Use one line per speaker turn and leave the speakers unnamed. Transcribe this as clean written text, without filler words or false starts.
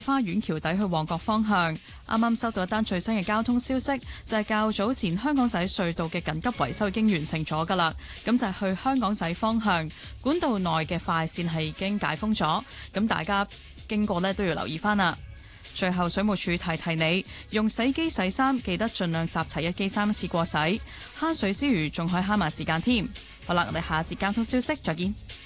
花園橋底去旺角方向。啱啱收到一單最新嘅交通消息，就係較早前香港仔隧道嘅緊急維修已經完成咗㗎啦。咁就係去香港仔方向管道內嘅快線係已經解封咗，咁大家經過呢都要留意返啦。最後水務署提提你，用洗機洗衫記得盡量集齊一機衫一次過洗，慳水之餘仲可以慳埋時間添。好啦，我哋下節交通消息再見。